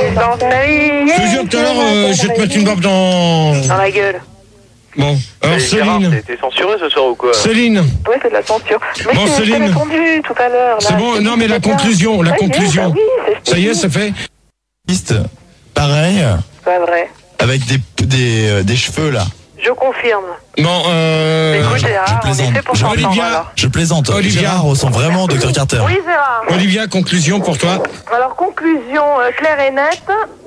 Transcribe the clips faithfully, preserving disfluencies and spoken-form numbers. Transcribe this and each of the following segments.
dans ta vie. Je te jure, tout à l'heure, euh, je vais te mettre une barbe dans... Dans la gueule. Bon, alors Céline. T'es censuré ce soir ou quoi? Céline. Ouais, c'est de la censure. Mais Bon, je t'ai Céline. répondu tout à l'heure. C'est bon, non, mais la conclusion, la conclusion. Ça y est, ça fait. Pareil. Pas vrai. Avec des, des, euh, des cheveux là. Je confirme. Non, euh... Mais écoute, Gérard, on est fait pour s'entendre, Olivia. alors. Je plaisante. Olivia. Gérard ressemble vraiment au docteur Carter. Oui, Gérard. Olivia, conclusion pour toi. Alors, conclusion euh, claire et nette.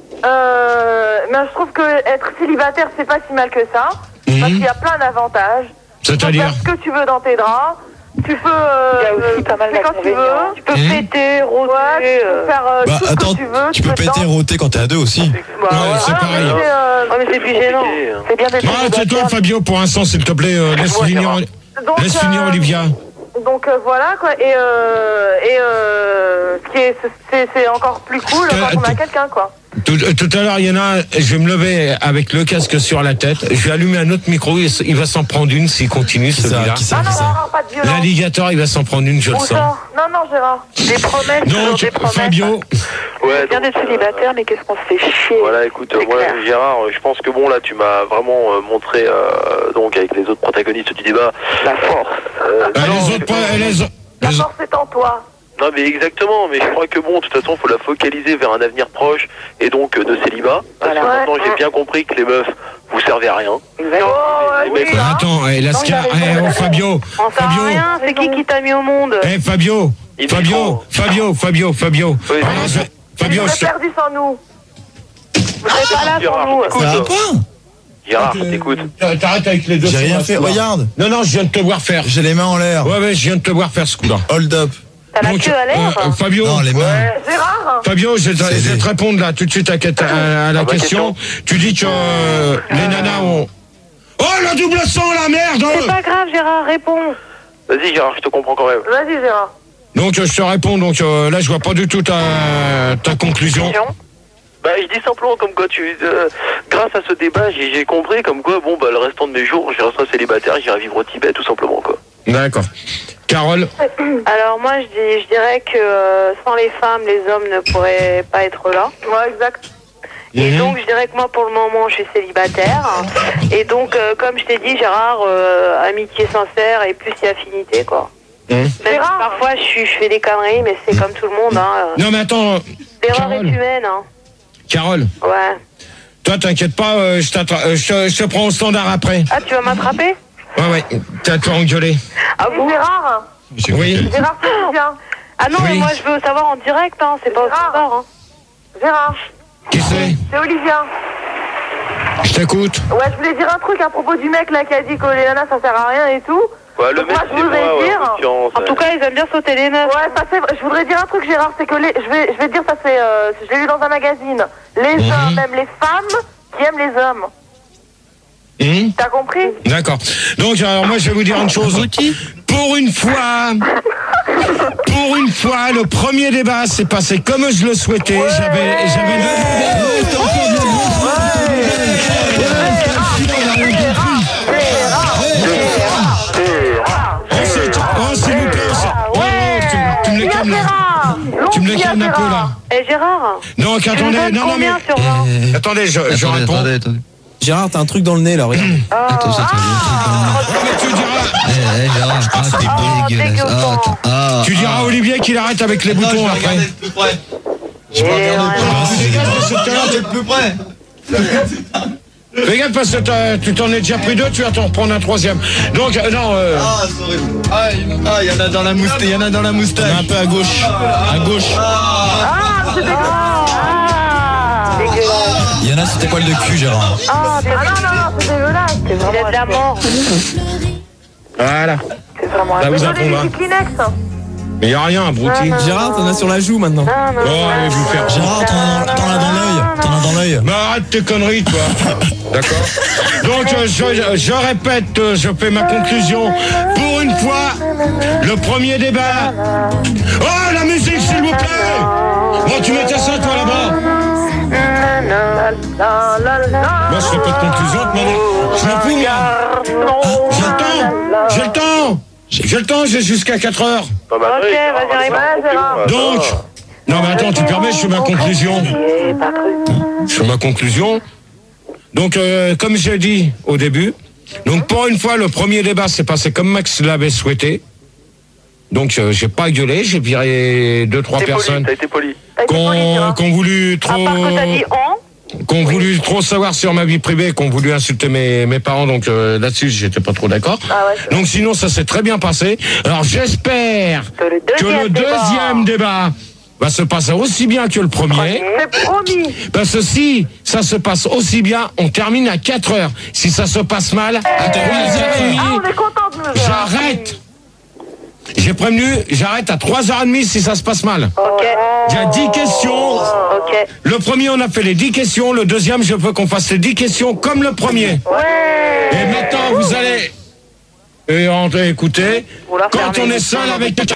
Euh, mais je trouve que être célibataire, c'est pas si mal que ça. Mmh. Parce qu'il y a plein d'avantages. Tu peux C'est-à-dire faire ce que tu veux dans tes draps. Tu peux. Euh, Il y a aussi pas mal quand tu veux. Tu peux Mmh. péter, rôter. Ouais, tu peux faire euh, Bah tout attends, ce que tu veux. tu peux péter danser. et rôter quand t'es à deux aussi. Bah, Ouais, voilà, c'est pareil. mais c'est, euh, Ouais, mais c'est plus gênant. c'est bien d'être Ah, c'est toi, célibataire. Fabio, pour l'instant, s'il te plaît, euh, laisse Ouais, finir, ça Donc, laisse finir euh, Olivia. Donc euh, voilà quoi, et euh, et euh, ce qui est, c'est, c'est encore plus cool Euh, quand on a t- quelqu'un quoi. Tout, tout à l'heure, il y en a un, je vais me lever avec le casque sur la tête, je vais allumer un autre micro, il, il va s'en prendre une s'il continue Qui ça, celui-là. qui ça, Ah non, qui ça non, non, pas de violence. L'alligator, il va s'en prendre une, je le Où sens. ça? Non, non, Gérard. Des promesses, toujours Donc, des promesses. Fabio, Ouais, C'est bien donc, d'être euh, célibataire, mais qu'est-ce qu'on se fait chier. Voilà, écoute, C'est moi, clair. Gérard, je pense que bon, là, tu m'as vraiment euh, montré, euh, donc, avec les autres protagonistes du débat, La force. euh, euh, non, les autres, pas- les, La les- force est en toi. non, mais exactement, mais je crois que bon, de toute façon, faut la focaliser vers un avenir proche et donc euh, de célibat. Parce Voilà. que maintenant, Ouais. j'ai bien compris que les meufs, vous servez à rien. Exactement. Oh, Les oui, mecs, hein. attends, eh, la Non, Scar, il a raison. eh, oh, Fabio, On sert à Fabio, rien, c'est qui qui t'a mis au monde? eh, Fabio, Il Fabio, défend. Fabio, Fabio, Fabio. Oui, Alors, oui. je- Fabio, Vous je êtes te- perdu sans nous. Vous êtes pas là Gérard, sans nous. je t'écoute. Ça va pas? Gérard, je t'écoute. Euh, T'arrêtes avec les deux. J'ai sur rien la fait, square. regarde. Non, non, je viens de te voir faire. J'ai les mains en l'air. Ouais, ouais, je viens de te voir faire ce coup-là. Hold up. T'as la Donc, queue à l'air? euh, euh, Fabio, Non, les mains. Gérard. Fabio, je, vais te- C'est je vais des- te répondre là tout de suite à, à- à la Ah, ma question. question. Tu dis que euh, les nanas ont. Oh, le double son, la merde! C'est pas grave, Gérard, réponds. Vas-y, Gérard, je te comprends quand même. Vas-y, Gérard. Donc, euh, je te réponds. Donc euh, là, je vois pas du tout ta, ta conclusion. Bah, je dis simplement comme quoi tu, euh, grâce à ce débat, j'ai j'ai compris comme quoi, bon, bah, le restant de mes jours, je resterai célibataire, j'irai vivre au Tibet, tout simplement, quoi. D'accord. Carole, Alors moi, je, dis, je dirais que euh, sans les femmes, les hommes ne pourraient pas être là. Ouais, exact. Et Mhm. donc, je dirais que moi, pour le moment, je suis célibataire. Et donc, euh, comme je t'ai dit, Gérard, euh, amitié sincère et plus si affinité, quoi. Mhm. Même si Gérard. parfois, je, suis, je fais des conneries, mais c'est comme tout le monde. Hein. non mais attends, L'erreur est Carole. humaine. Hein. Carole, Ouais. toi, t'inquiète pas, euh, je, t'attra- euh, je te- je te prends au standard après. Ah, tu vas m'attraper? Ouais, ouais, t'as toi engueulé. Ah Oui, bon? Gérard. Oui. Gérard, c'est bien. Ah non, mais Oui. moi, je veux savoir en direct, hein. C'est pas au Gérard. standard, hein. Gérard. Qui c'est? C'est Olivia. Je t'écoute. Ouais, je voulais dire un truc à propos du mec là qui a dit que les nanas ça sert à rien et tout. Ouais, le Donc mec, moi, je c'est voudrais moi, ouais, dire- confiance, En ouais. tout cas, ils aiment bien sauter les neufs. Ouais, ça fait. Je voudrais dire un truc, Gérard, c'est que les, je vais, je vais te dire ça c'est, euh, je l'ai lu dans un magazine. Les Mhm. hommes, même les femmes, qui aiment les hommes. Hum T'as compris? D'accord. Donc, alors moi, je vais vous dire une chose. Pour une fois, pour une fois, le premier débat s'est passé comme je le souhaitais. J'avais, j'avais. Ensuite, oh, s'il vous plaît, oh, tu, tu me le calmes là. Tu me le calmes un peu là. Eh, Gérard, Donc, tu me attendez, donnes non, non, mais. combien sur vingt? Attendez, je, je Attendez, réponds. attendez, attendez. Gérard, t'as un truc dans le nez là, regarde. Attends, ça, Oh, mais tu diras, Eh, eh, Gérard, ah, t'es Oh, dégueulasse. dégueulasse. Ah, attends. Ah, tu diras à ah. Olivier qu'il arrête avec les boutons après. plus près. Je vais regarder Tu dégages parce que tout à l'heure, tu- plus près. Fais gaffe parce que t'as- tu t'en es déjà pris deux, tu vas t'en reprendre un troisième. Donc, euh, non, euh, Ah, c'est horrible. Ah, il y en a dans la moustache. Il y en a dans la moustache. Il y en a un peu à gauche. À gauche. Ah, c'est dégueulasse. Ah, dégueulasse. Il y en a sur tes poils de cul, Gérard. Ah, ah non, non, non, c'est dégueulasse. c'est vraiment de la mort. voilà. C'est vraiment Là, la vous Désolé, apprendre. j'ai hein. du Kleenex. Mais y a rien, abruti. Gérard, t'en as sur la joue maintenant. Non, non, Oh, allez vous faire. Gérard, t'en as, t'en as dans l'œil. T'en as dans l'œil. Mais arrête tes conneries, toi. D'accord. Donc, euh, je, je répète, euh, je fais ma conclusion. Pour une fois, le premier débat. Oh, la musique, s'il vous plaît. Bon, tu mettais ça, toi, là-bas. Moi, je fais pas de conclusion, mais je m'en fous, moi. J'ai le temps. J'ai le temps. J'ai le temps, j'ai jusqu'à quatre heures. Pas mal, Ok, Gérard, vas-y, c'est arrive. pas Ouais, Gérard. bon, Donc, Non, mais attends, tu permets, je fais ma conclusion. J'ai pas cru. Je fais ma conclusion. Donc, euh, comme j'ai dit au début, donc pour une fois, le premier débat s'est passé comme Max l'avait souhaité. Donc, euh, j'ai pas gueulé, j'ai viré deux, trois T'es poli, personnes t'as été poli. T'as été poli, tu qu'on vois. qu'on voulu À part trop... que t'as dit en, qu'on voulu trop savoir sur ma vie privée, qu'on voulu insulter mes, mes parents, donc euh, là-dessus, j'étais pas trop d'accord. Ah ouais, c'est Donc sinon, ça s'est très bien passé. Alors j'espère Que le que deuxième le débat. deuxième débat va se passer aussi bien que le premier. C'est promis. Parce que si ça se passe aussi bien, on termine à quatre heures. Si ça se passe mal, à trois heures Ah, on trente, est content de nous voir. j'arrête. J'ai prévenu, j'arrête à trois heures trente si ça se passe mal. ok, Il y a dix questions. ok. Le premier, on a fait les dix questions. Le deuxième, je veux qu'on fasse les dix questions comme le premier. Ouais. Et maintenant, vous allez... Et on- écoutez, Vous la quand fermez. on est seul avec quelqu'un...